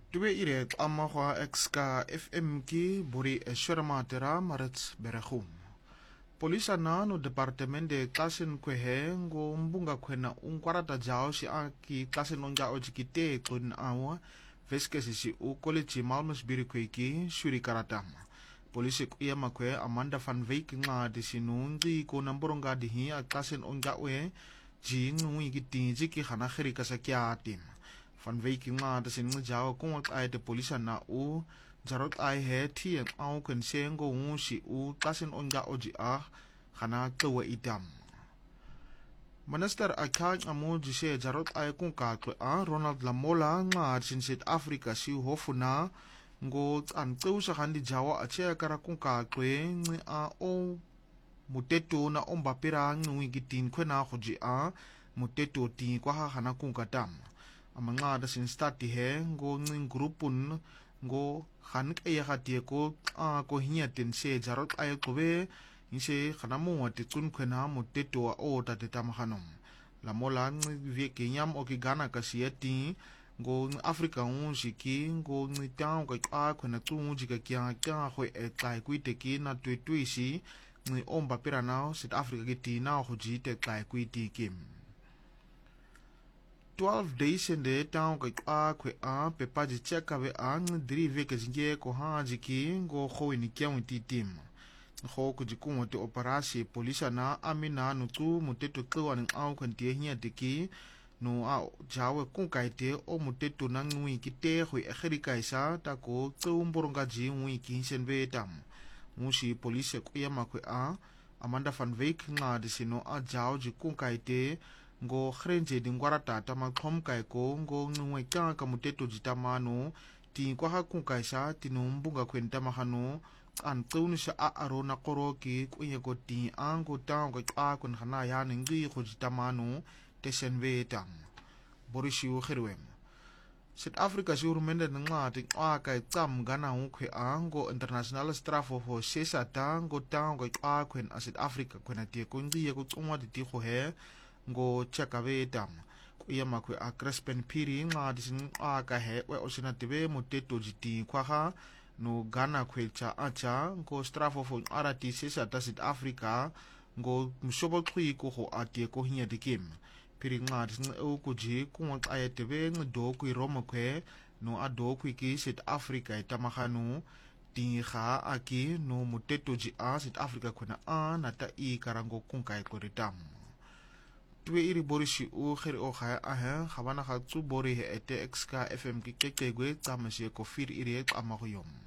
Tue ire amagwa exka FM ki buri eshoramatera marets berechum. Polisa na no departemente klasen kwehe ngo mbunga kwena unkwarata jao si aki klasen onja ojikite kun awa veske si u college malmus biri kweki shuri karatama. Polisi kuya makwe Amanda van Veek nga disinungi ko namboronga dihi a klasen onja we ji ngui gitinji ki hana khirika sa kya tim. Van Veek nga disin jao kung ay de polisa na u jarot ay he ti ang au kun sengo si u klasen onja oji hana tlawa itam. Minister akag amo jise jarot ay kung kakwe Ronald Lamola nga sin South Africa si hofuna ngo an teu sa handi jawa ache kara kung kakwe ngi o muteto na ombapira ngwi gitin kwena khoji muteto ti kwa hana kung katam. Amanga da sin stati he ngo ngin grupun ngo hanik ay hatie ko ko hiyatin se jarot ay kowe inse khanamu ati tun kwena muteto o tatetama hanom. Lamola ngi kenyam o ki gana kasiyati ngo Africa shiki ngo ngitang ka kwena tu jika kya khoi etlai kuite ki na tuisi ngi omba pirana South Africa ki na hoji te tlai kuiti kim 12 days in the town ka khoi pepa ji cheka we dri veke jinge ko jiki ngo khoi ni kya unti tim ho ku jiku te operasi polisa na amina nutu muteto twan au kan te hiya diki no jawe kung kaite o muteto na ngui ki te hui kaisa ta ko tsumbonga ji ngui ki sen vetam musi police ku yama ku Amanda van Veek nga disino jao ji kung kaite ngo khrenje dingwara tata ma khom kai ko ngo ngui ka muteto jitamano ti ko ha kung kaisa tinumbunga kwenta mahano an tuni sa arona koro ki kuye ko ti ango tang ko kun hana ya ningi ko jitamano tesen vetam borisi u khirwem South Africa surumende nga ti kai tsam gana u khwe ango international strafo ho sesa tango tango kwen a South Africa kwena ti ko ngi ko tsumwa ti ho he ngo cheka vetam kuya makwe a Crespen Piri nga disin ka he we osina tibe muteto jiti kwa ha no gana kwelcha acha ngo strafo fo arati sesa ta South Africa ngo mshobo kwi ko ho atie ko hinya dikim piri nga disin o kuji kung ayetebe ngdo kwi Roma kwe no ado kwi ki South Africa itamahanu tinga aki no muteto ji South Africa kuna na ta karango kung kai koritam tue iri borisi u khiri o khaya khabana khatsu bori he ete xka FM ki kekegwe tsamase ko fir iri amagoyom